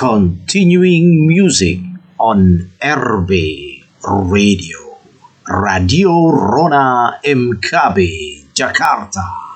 Continuing music on RB Radio. Radio Rona MKB Jakarta.